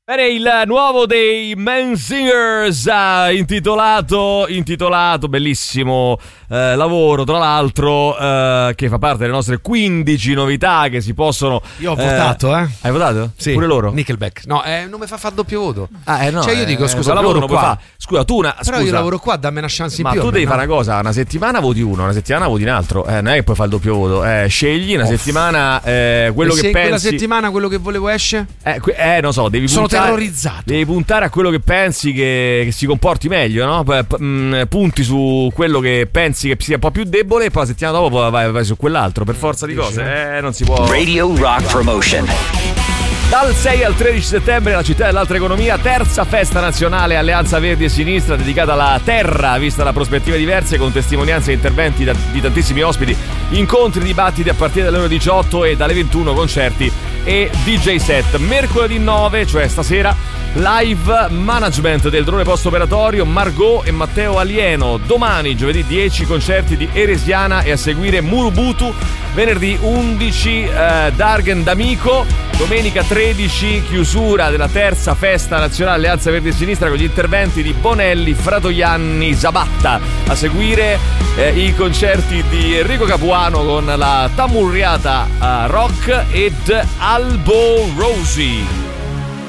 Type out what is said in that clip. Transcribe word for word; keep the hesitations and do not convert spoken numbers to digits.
Bene, il nuovo dei Men Singers, uh, intitolato, intitolato, bellissimo uh, lavoro, tra l'altro, uh, che fa parte delle nostre quindici novità che si possono... Io ho uh, votato, eh. Hai votato? Sì. Pure loro? Nickelback. No, eh, non mi fa fare doppio voto. Ah, eh, no. Cioè io dico, eh, scusa, lavoro non qua. puoi fare. Scusa, tu una... Però scusa, io lavoro qua, dammi una chance in ma più. Ma tu devi no? fare una cosa, una settimana voti uno, una settimana voti un altro. Eh, non è che puoi fare il doppio voto. Eh, scegli una Off. settimana eh, quello e che se pensi... quella settimana quello che volevo esce? Eh, que- eh non so, devi Sono puntare... terrorizzato. Devi puntare a quello che pensi che, che si comporti meglio, no? P- p- mh, punti su quello che pensi che sia un po' più debole e poi la settimana dopo vai, vai su quell'altro, per forza di cose. Eh, non si può. Radio Rock Promotion. Dal sei al tredici settembre la città dell'altra economia, terza festa nazionale Alleanza Verdi e Sinistra dedicata alla terra, vista da prospettive diverse con testimonianze e interventi da, di tantissimi ospiti, incontri, dibattiti a partire dalle ore diciotto e dalle ventuno concerti e D J set. Mercoledì nove, cioè stasera, live management del drone post operatorio Margot e Matteo Alieno. Domani giovedì dieci concerti di Eresiana e a seguire Murubutu. Venerdì undici eh, Dargen D'Amico. Domenica tredici chiusura della terza festa nazionale Alleanza Verdi e Sinistra con gli interventi di Bonelli, Fratoianni, Zabatta. A seguire eh, i concerti di Enrico Capuano con la Tamurriata uh, Rock ed Albo Rosi.